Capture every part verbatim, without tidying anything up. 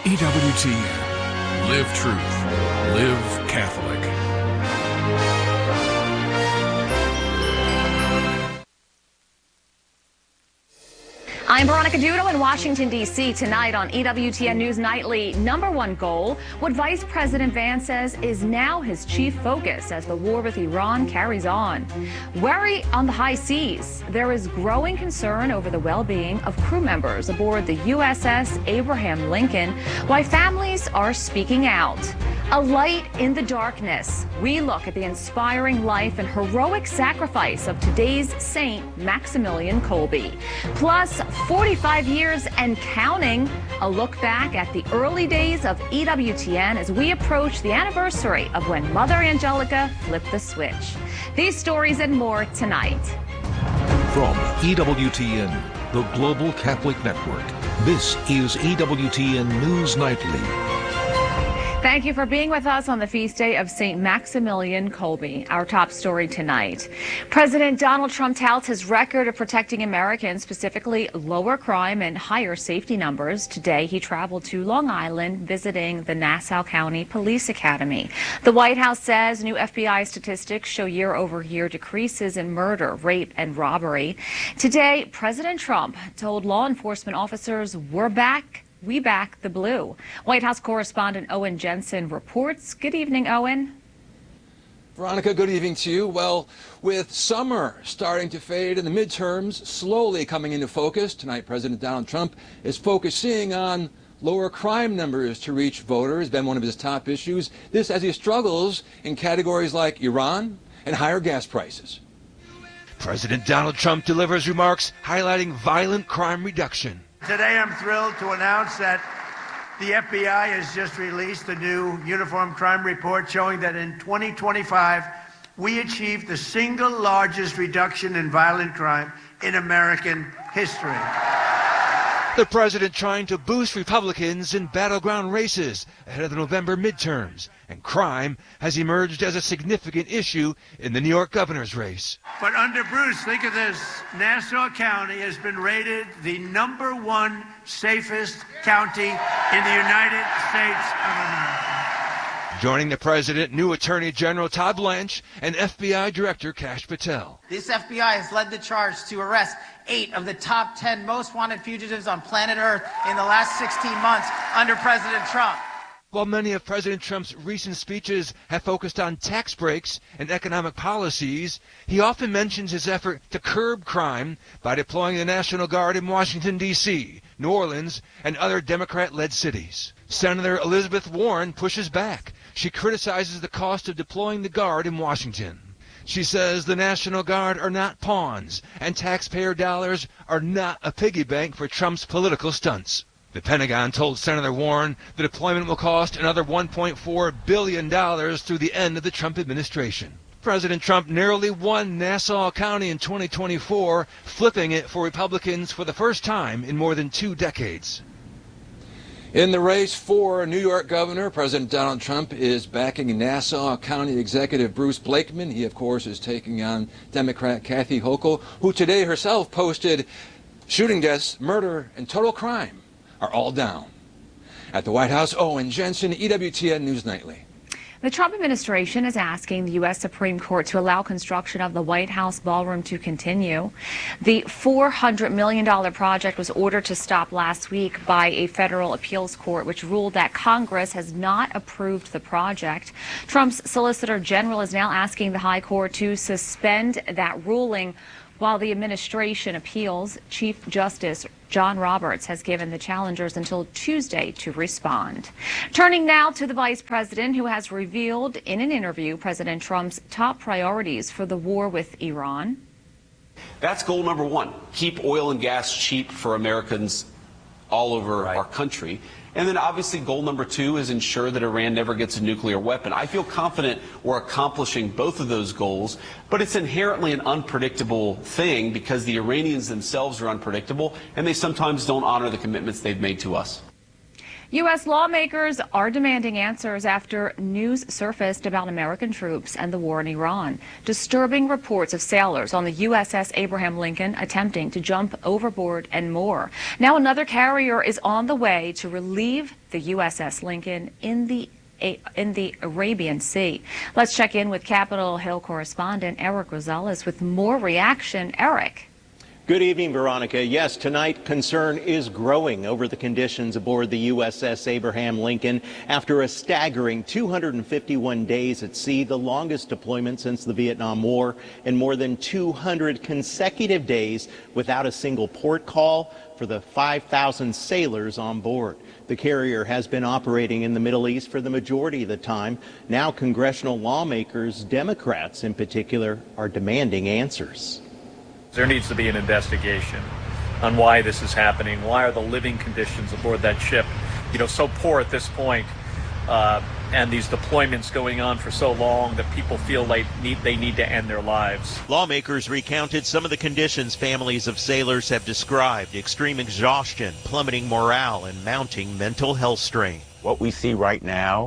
E W T N. Live truth. Live Catholic. I'm Veronica Dudo in Washington, D C Tonight on E W T N News Nightly. Number one goal, what Vice President Vance says is now his chief focus as the war with Iran carries on. Worry on the high seas. There is growing concern over the well-being of crew members aboard the U S S Abraham Lincoln, why families are speaking out. A light in the darkness. We look at the inspiring life and heroic sacrifice of today's Saint Maximilian Kolbe. Plus, forty-five years and counting. A look back at the early days of E W T N as we approach the anniversary of when Mother Angelica flipped the switch. These stories and more tonight. From E W T N, the Global Catholic Network, this is E W T N News Nightly. Thank you for being with us on the feast day of Saint Maximilian Kolbe. Our top story tonight. President Donald Trump touts his record of protecting Americans, specifically lower crime and higher safety numbers. Today, he traveled to Long Island visiting the Nassau County Police Academy. The White House says new F B I statistics show year-over-year decreases in murder, rape, and robbery. Today, President Trump told law enforcement officers, "We're back. We back the blue." White House correspondent Owen Jensen reports. Good evening, Owen. Veronica, good evening to you. Well, with summer starting to fade and the midterms slowly coming into focus, tonight President Donald Trump is focusing on lower crime numbers to reach voters, been one of his top issues. This as he struggles in categories like Iran and higher gas prices. President Donald Trump delivers remarks highlighting violent crime reduction. Today I'm thrilled to announce that the F B I has just released a new uniform crime report showing that in twenty twenty-five we achieved the single largest reduction in violent crime in American history. The president trying to boost Republicans in battleground races ahead of the November midterms, and crime has emerged as a significant issue in the New York governor's race. But under Bruce, think of this, Nassau County has been rated the number one safest county in the United States of America. Joining the president, new Attorney General Todd Blanche and F B I Director Kash Patel. This F B I has led the charge to arrest eight of the top ten most wanted fugitives on planet Earth in the last sixteen months under President Trump. While many of President Trump's recent speeches have focused on tax breaks and economic policies, he often mentions his effort to curb crime by deploying the National Guard in Washington, D C, New Orleans, and other Democrat-led cities. Senator Elizabeth Warren pushes back. She criticizes the cost of deploying the Guard in Washington. She says the National Guard are not pawns, and taxpayer dollars are not a piggy bank for Trump's political stunts. The Pentagon told Senator Warren the deployment will cost another one point four billion dollars through the end of the Trump administration. President Trump narrowly won Nassau County in twenty twenty-four, flipping it for Republicans for the first time in more than two decades. In the race for New York governor, President Donald Trump is backing Nassau County Executive Bruce Blakeman. He, of course, is taking on Democrat Kathy Hochul, who today herself posted shooting deaths, murder, and total crime are all down. At the White House, Owen Jensen, E W T N News Nightly. The Trump administration is asking the U S Supreme Court to allow construction of the White House ballroom to continue. The four hundred million dollars project was ordered to stop last week by a federal appeals court, which ruled that Congress has not approved the project. Trump's Solicitor General is now asking the High Court to suspend that ruling while the administration appeals. Chief Justice John Roberts has given the challengers until Tuesday to respond. Turning now to the vice president, who has revealed in an interview President Trump's top priorities for the war with Iran. That's goal number one. Keep oil and gas cheap for Americans all over right. our country. And then obviously goal number two is ensure that Iran never gets a nuclear weapon. I feel confident we're accomplishing both of those goals, but it's inherently an unpredictable thing because the Iranians themselves are unpredictable and they sometimes don't honor the commitments they've made to us. U S lawmakers are demanding answers after news surfaced about American troops and the war in Iran. Disturbing reports of sailors on the U S S Abraham Lincoln attempting to jump overboard and more. Now another carrier is on the way to relieve the U S S Lincoln in the in the Arabian Sea. Let's check in with Capitol Hill correspondent Eric Rosales with more reaction. Eric. Good evening, Veronica. Yes, tonight concern is growing over the conditions aboard the U S S Abraham Lincoln after a staggering two hundred fifty-one days at sea, the longest deployment since the Vietnam War, and more than two hundred consecutive days without a single port call for the five thousand sailors on board. The carrier has been operating in the Middle East for the majority of the time. Now congressional lawmakers, Democrats in particular, are demanding answers. There needs to be an investigation on why this is happening. Why are the living conditions aboard that ship, you know, so poor at this point, uh, and these deployments going on for so long that people feel like need, they need to end their lives. Lawmakers recounted some of the conditions families of sailors have described: extreme exhaustion, plummeting morale, and mounting mental health strain. What we see right now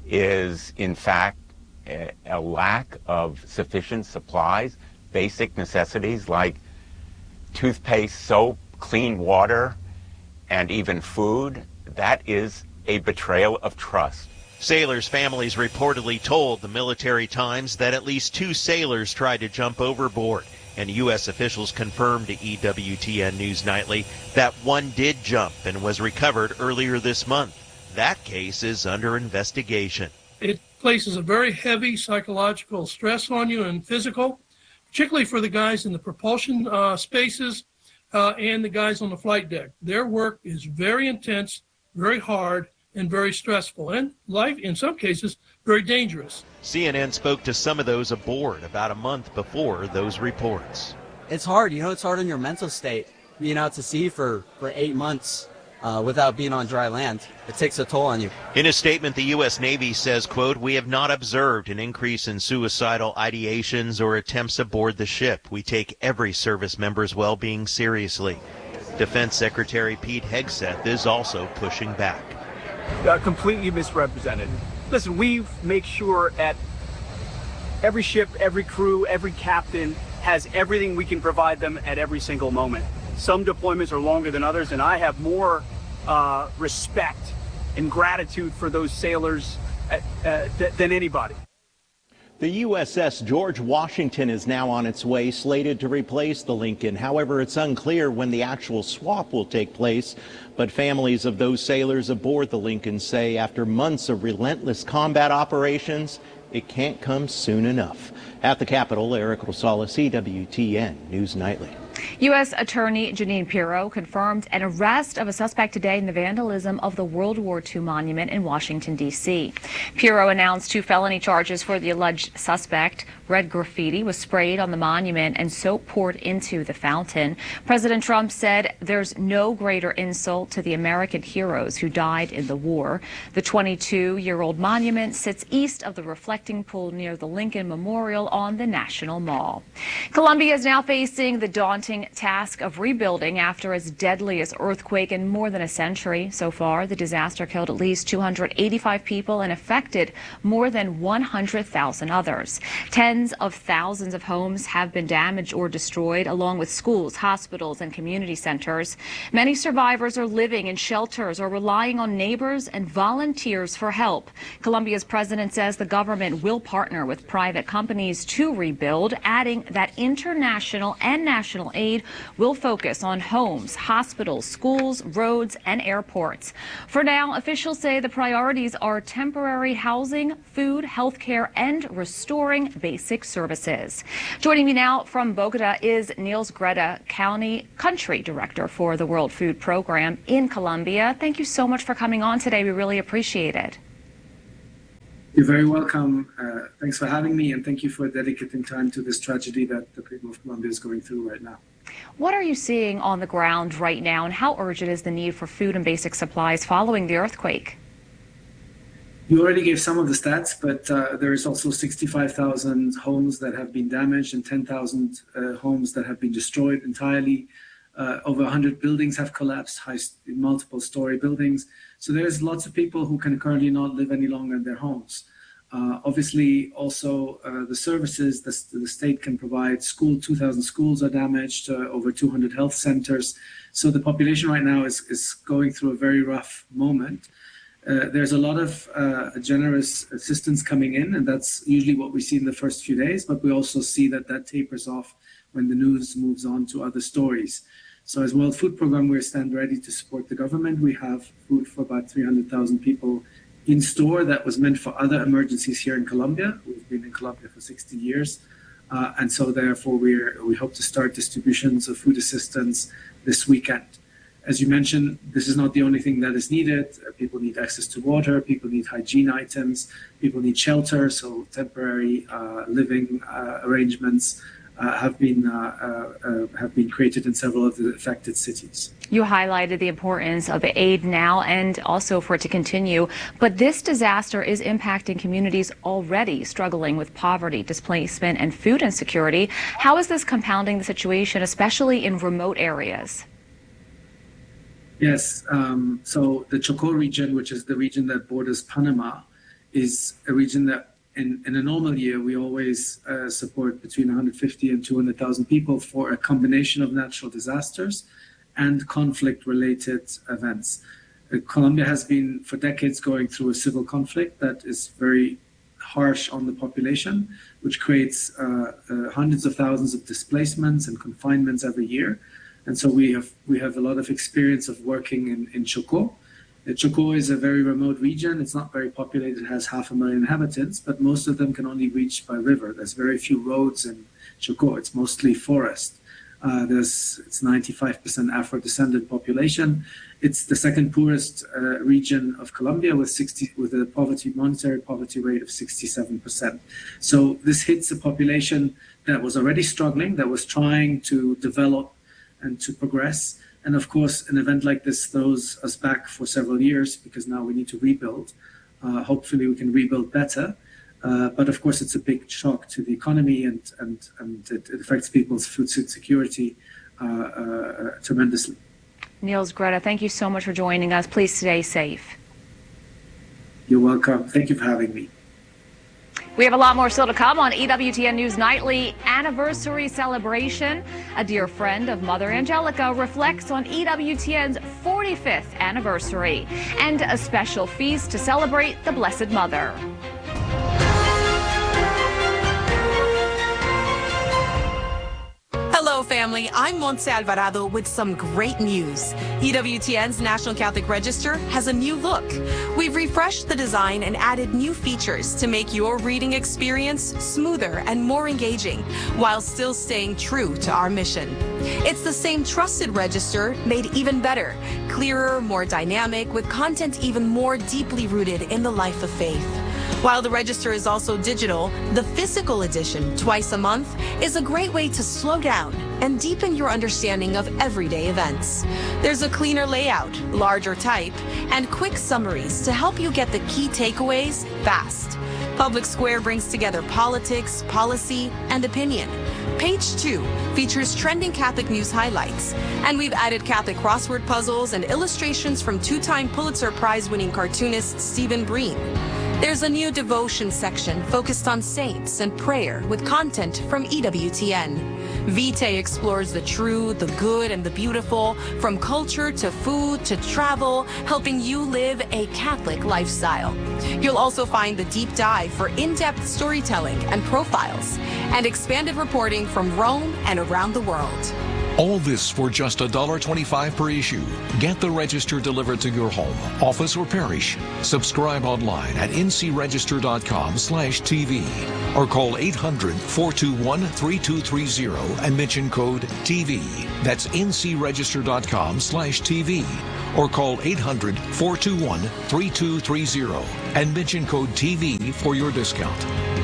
is, in fact, a, a lack of sufficient supplies. Basic necessities like toothpaste, soap, clean water, and even food. That is a betrayal of trust. Sailors' families reportedly told the Military Times that at least two sailors tried to jump overboard, and U S officials confirmed to E W T N News Nightly that one did jump and was recovered earlier this month. That case is under investigation. It places a very heavy psychological stress on you and physical, particularly for the guys in the propulsion uh, spaces uh, and the guys on the flight deck. Their work is very intense, very hard, and very stressful, and life, in some cases, very dangerous. C N N spoke to some of those aboard about a month before those reports. It's hard, you know, it's hard on your mental state. Being out to sea for, for eight months uh, without being on dry land, it takes a toll on you. In a statement, the U S Navy says, quote, "We have not observed an increase in suicidal ideations or attempts aboard the ship. We take every service member's well-being seriously." Defense Secretary Pete Hegseth is also pushing back. Uh, completely misrepresented. Listen, we make sure at every ship, every crew, every captain has everything we can provide them at every single moment. Some deployments are longer than others, and I have more uh, respect and gratitude for those sailors uh, uh, th- than anybody. The U S S George Washington is now on its way, slated to replace the Lincoln. However, it's unclear when the actual swap will take place. But families of those sailors aboard the Lincoln say after months of relentless combat operations, it can't come soon enough. At the Capitol, Eric Rosales, E W T N News Nightly. U S Attorney Jeanine Pirro confirmed an arrest of a suspect today in the vandalism of the World War Two monument in Washington, D C Pirro announced two felony charges for the alleged suspect. Red graffiti was sprayed on the monument and soap poured into the fountain. President Trump said there's no greater insult to the American heroes who died in the war. The twenty-two-year-old monument sits east of the reflecting pool near the Lincoln Memorial on the National Mall. Colombia is now facing the daunting task of rebuilding after its deadliest earthquake in more than a century. So far, the disaster killed at least two hundred eighty-five people and affected more than one hundred thousand others. Tens of thousands of homes have been damaged or destroyed, along with schools, hospitals, and community centers. Many survivors are living in shelters or relying on neighbors and volunteers for help. Colombia's president says the government will partner with private companies to rebuild, adding that international and national aid will focus on homes, hospitals, schools, roads, and airports. For now, officials say the priorities are temporary housing, food, health care, and restoring basic services. Joining me now from Bogota is Niels Greta, County Country Director for the World Food Program in Colombia. Thank you so much for coming on today. We really appreciate it. You're very welcome. Uh, thanks for having me, and thank you for dedicating time to this tragedy that the people of Colombia is going through right now. What are you seeing on the ground right now, and how urgent is the need for food and basic supplies following the earthquake? You already gave some of the stats, but uh, there is also sixty-five thousand homes that have been damaged and ten thousand uh, homes that have been destroyed entirely. Uh, over one hundred buildings have collapsed, high, multiple story buildings. So there's lots of people who can currently not live any longer in their homes. Uh, obviously, also uh, the services the, the state can provide. School, two thousand schools are damaged, uh, over two hundred health centers. So the population right now is, is going through a very rough moment. Uh, there's a lot of uh, generous assistance coming in, and that's usually what we see in the first few days, but we also see that that tapers off when the news moves on to other stories. So as World Food Programme, we stand ready to support the government. We have food for about three hundred thousand people in store that was meant for other emergencies here in Colombia. We've been in Colombia for sixty years. Uh, and so therefore we're, we hope to start distributions of food assistance this weekend. As you mentioned, this is not the only thing that is needed. Uh, people need access to water, people need hygiene items, people need shelter, so temporary uh, living uh, arrangements uh, have been uh, uh, uh, have been created in several of the affected cities. You highlighted the importance of aid now and also for it to continue, but this disaster is impacting communities already struggling with poverty, displacement, and food insecurity. How is this compounding the situation, especially in remote areas? Yes, um, so the Chocó region, which is the region that borders Panama, is a region that in, in a normal year, we always uh, support between one hundred fifty and two hundred thousand people for a combination of natural disasters and conflict-related events. Uh, Colombia has been for decades going through a civil conflict that is very harsh on the population, which creates uh, uh, hundreds of thousands of displacements and confinements every year. And so we have we have a lot of experience of working in, in Chocó. Uh, Chocó is a very remote region. It's not very populated. It has half a million inhabitants, but most of them can only reach by river. There's very few roads in Chocó. It's mostly forest. Uh, there's it's ninety-five percent Afro-descendant population. It's the second poorest uh, region of Colombia with sixty with a poverty monetary poverty rate of sixty-seven percent. So this hits a population that was already struggling, that was trying to develop and to progress. And of course, an event like this throws us back for several years because now we need to rebuild. Uh, hopefully we can rebuild better. Uh, but of course, it's a big shock to the economy and, and, and it, it affects people's food security uh, uh, tremendously. Niels Greta, thank you so much for joining us. Please stay safe. You're welcome. Thank you for having me. We have a lot more still to come on E W T N News Nightly Anniversary Celebration. A dear friend of Mother Angelica reflects on E W T N's forty-fifth anniversary and a special feast to celebrate the Blessed Mother. Hello, family. I'm Montse Alvarado with some great news. E W T N's National Catholic Register has a new look. We've refreshed the design and added new features to make your reading experience smoother and more engaging, while still staying true to our mission. It's the same trusted register, made even better, clearer, more dynamic, with content even more deeply rooted in the life of faith. While the register is also digital, the physical edition, twice a month, is a great way to slow down and deepen your understanding of everyday events. There's a cleaner layout, larger type, and quick summaries to help you get the key takeaways fast. Public Square brings together politics, policy, and opinion. Page two features trending Catholic news highlights, and we've added Catholic crossword puzzles and illustrations from two-time Pulitzer Prize-winning cartoonist Stephen Breen. There's a new devotion section focused on saints and prayer with content from E W T N. Vitae explores the true, the good, and the beautiful, from culture to food to travel, helping you live a Catholic lifestyle. You'll also find the deep dive for in-depth storytelling and profiles, and expanded reporting from Rome and around the world. All this for just one dollar twenty-five per issue. Get the register delivered to your home, office, or parish. Subscribe online at n c register dot com slash t v or call eight hundred, four two one, three two three zero and mention code T V. That's n c register dot com slash T V or call eight hundred, four two one, three two three zero and mention code T V for your discount.